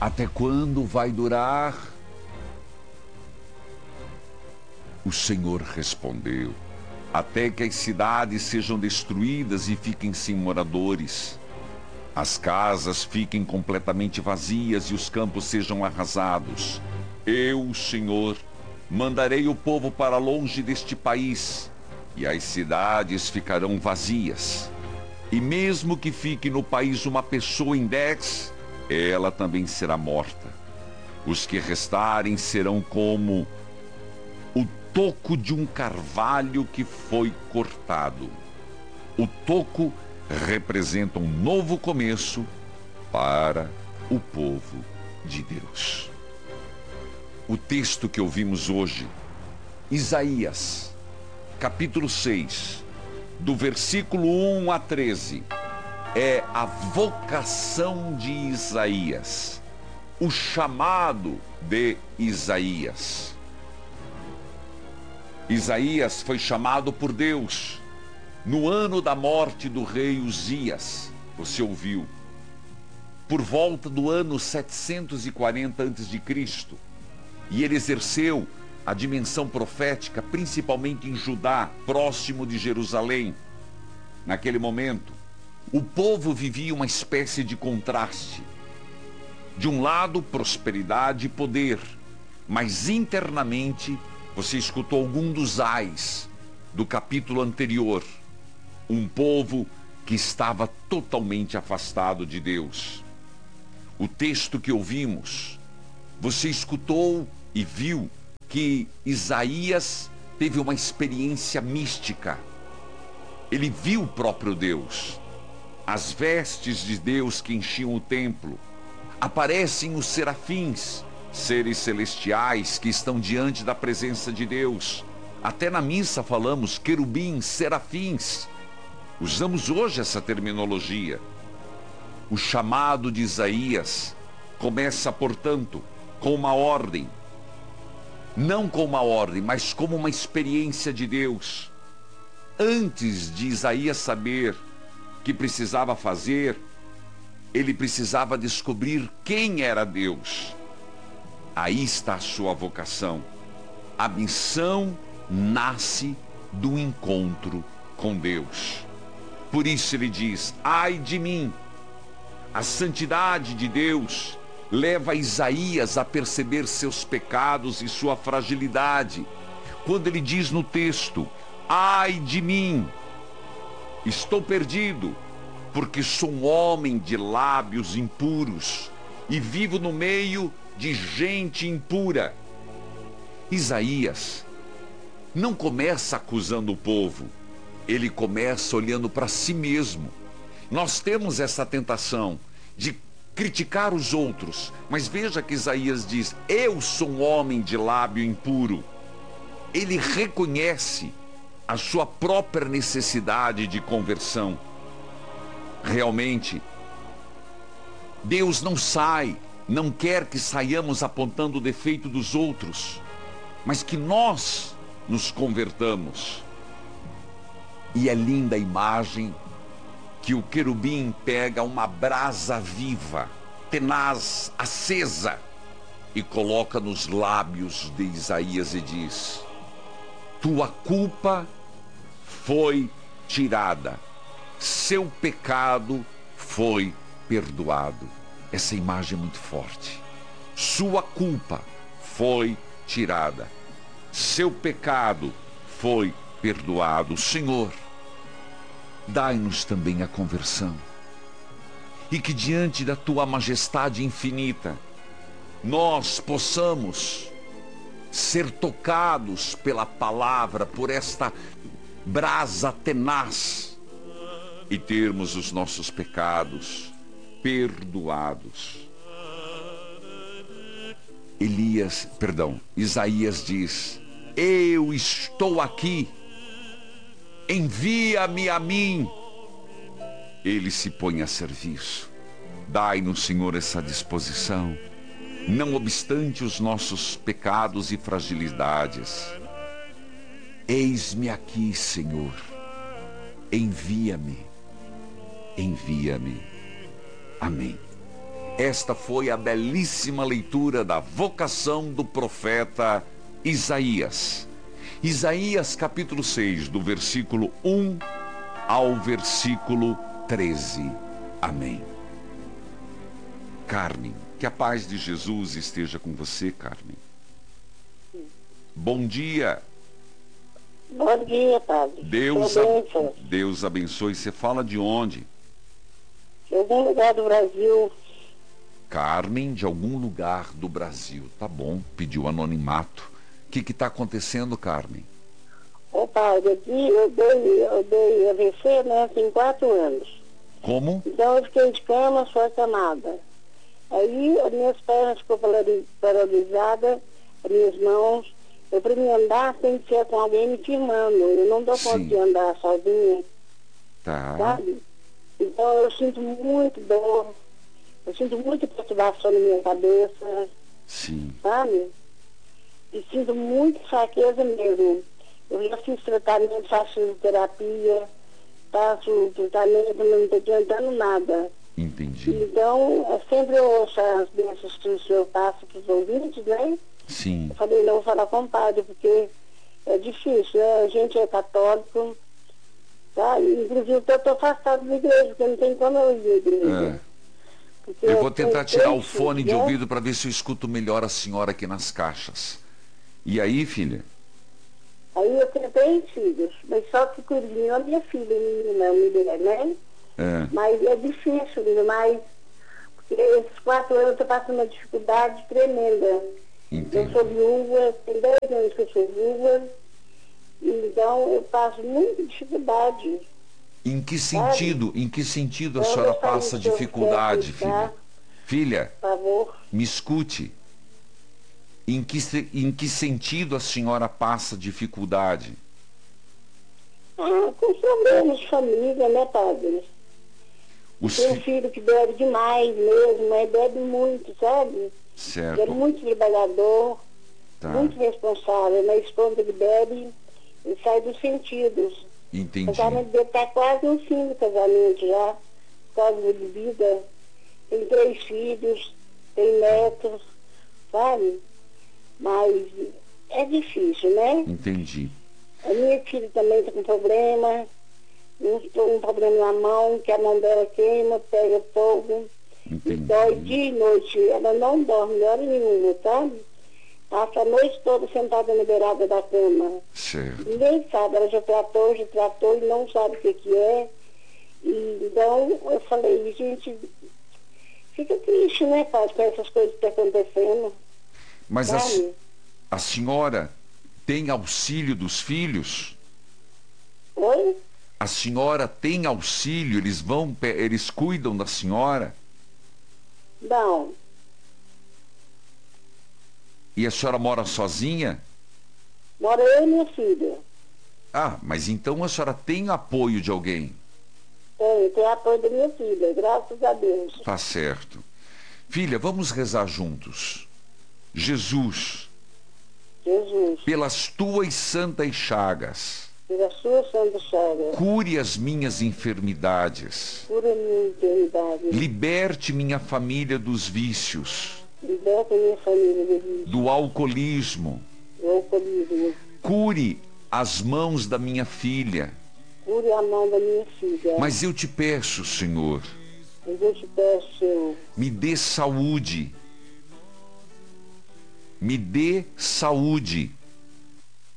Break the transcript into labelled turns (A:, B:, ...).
A: Até quando vai durar? O Senhor respondeu: até que as cidades sejam destruídas e fiquem sem moradores, as casas fiquem completamente vazias e os campos sejam arrasados. Eu, o Senhor, mandarei o povo para longe deste país, e as cidades ficarão vazias. E mesmo que fique no país uma pessoa em 10, ela também será morta. Os que restarem serão como o toco de um carvalho que foi cortado. O toco representa um novo começo para o povo de Deus. O texto que ouvimos hoje, Isaías, capítulo 6, do versículo 1 a 13, é a vocação de Isaías, o chamado de Isaías. Isaías foi chamado por Deus no ano da morte do rei Uzias. Você ouviu? Por volta do ano 740 a.C. E ele exerceu a dimensão profética principalmente em Judá, próximo de Jerusalém. Naquele momento, o povo vivia uma espécie de contraste. De um lado, prosperidade e poder, mas internamente, você escutou algum dos ais do capítulo anterior. Um povo que estava totalmente afastado de Deus. O texto que ouvimos, você escutou e viu que Isaías teve uma experiência mística. Ele viu o próprio Deus. As vestes de Deus que enchiam o templo. Aparecem os serafins, seres celestiais que estão diante da presença de Deus. Até na missa falamos querubins, serafins. Usamos hoje essa terminologia. O chamado de Isaías começa, portanto, com uma ordem. Não com uma ordem, mas como uma experiência de Deus. Antes de Isaías saber o que precisava fazer, ele precisava descobrir quem era Deus. Aí está a sua vocação. A missão nasce do encontro com Deus. Por isso ele diz: ai de mim. A santidade de Deus leva Isaías a perceber seus pecados e sua fragilidade. Quando ele diz no texto: ai de mim, estou perdido, porque sou um homem de lábios impuros e vivo no meio de gente impura. Isaías não começa acusando o povo, ele começa olhando para si mesmo. Nós temos essa tentação de criticar os outros, mas veja que Isaías diz: eu sou um homem de lábio impuro. Ele reconhece a sua própria necessidade de conversão. Realmente, Deus não quer que saiamos apontando o defeito dos outros, mas que nós nos convertamos. E é linda a imagem que o querubim pega uma brasa viva, tenaz, acesa, e coloca nos lábios de Isaías e diz: tua culpa foi tirada, seu pecado foi perdoado. Essa imagem é muito forte. Sua culpa foi tirada, seu pecado foi perdoado. Senhor, dai-nos também a conversão, e que diante da tua majestade infinita, nós possamos ser tocados pela palavra, por esta brasa tenaz, e termos os nossos pecados perdoados. Isaías diz: eu estou aqui, envia-me a mim. Ele se põe a serviço. Dai-nos, Senhor, essa disposição, não obstante os nossos pecados e fragilidades. Eis-me aqui, Senhor, envia-me, envia-me. Amém. Esta foi a belíssima leitura da vocação do profeta Isaías. Isaías capítulo 6, do versículo 1 ao versículo 13. Amém. Carmen, que a paz de Jesus esteja com você, Carmen. Bom dia.
B: Bom dia, padre.
A: Deus abençoe. Você fala de onde?
B: De algum lugar do Brasil.
A: Carmen, de algum lugar do Brasil. Tá bom, pediu anonimato. O que está acontecendo, Carmen?
B: Ô, padre, aqui eu dei AVC, né, tem 4 anos.
A: Como?
B: Então eu fiquei de cama, só camada. Aí as minhas pernas ficou paralisadas, as minhas mãos. Eu, para me andar, tem que ser com alguém me firmando. Eu não dou conta de andar sozinha.
A: Tá.
B: Sabe? Então eu sinto muito dor. Eu sinto muita perturbação na minha cabeça.
A: Sim.
B: Sabe? E sinto muita fraqueza mesmo. Eu já fiz tratamento, faço fisioterapia, faço tratamento, mas não estou adiantando nada.
A: Entendi.
B: Então, sempre eu ouço as bênçãos que o senhor passa para os ouvintes, né?
A: Sim.
B: Eu falei, não, vou falar com o padre, porque é difícil, né? A gente é católico, tá? Inclusive, eu estou afastado da igreja, porque não tem como eu ir à igreja.
A: Eu vou tentar tirar o fone de
B: né?
A: ouvido para ver se eu escuto melhor a senhora aqui nas caixas. E aí, filha?
B: Aí eu tenho 3 filhos, mas só que cuidinho a minha filha, menina, mulher, né? Mas é difícil demais, porque esses 4 anos eu estou passando uma dificuldade tremenda.
A: Entendi.
B: Eu sou viúva, tem 10 anos que eu sou viúva, então eu passo muita dificuldade.
A: Em que sentido a
B: Então,
A: senhora passa dificuldade, filha? Filha,
B: por favor.
A: me escute. Em que sentido a senhora passa dificuldade?
B: Com problemas de família, né, padre? Tem um filho que bebe demais mesmo, mas bebe muito, sabe?
A: Certo.
B: Ele é muito trabalhador, muito responsável, mas quando ele bebe, ele sai dos sentidos.
A: Entendi.
B: O casamento dele está quase no fim do casamento já, por causa da bebida. Tem 3 filhos, tem netos, sabe? Mas é difícil, né?
A: Entendi.
B: A minha filha também está com problema, um problema na mão, que a mão dela queima, pega fogo.
A: Entendi.
B: E dói dia e noite. Ela não dorme hora nenhuma, sabe? Passa a noite toda sentada na beirada da cama.
A: Certo.
B: Ninguém sabe, ela já tratou e não sabe o que é. E, então eu falei, gente, fica triste, né, pai, com essas coisas que estão acontecendo.
A: Mas a senhora tem auxílio dos filhos?
B: Oi?
A: A senhora tem auxílio? Eles cuidam da senhora?
B: Não.
A: E a senhora mora sozinha?
B: Mora eu e minha filha.
A: Ah, mas então a senhora tem apoio de alguém?
B: Tem apoio da minha filha, graças a Deus.
A: Tá certo. Filha, vamos rezar juntos. Jesus, pelas tuas santas chagas,
B: pelas suas santas chagas,
A: cure as minhas enfermidades.
B: Cure a minha enfermidade.
A: Liberte minha família dos vícios.
B: Liberta minha família do vício.
A: Do alcoolismo. Cure as mãos da minha filha.
B: Cure a mão da minha filha.
A: Mas eu te peço, Senhor.
B: Mas eu te peço, Senhor.
A: Me dê saúde. Me dê saúde.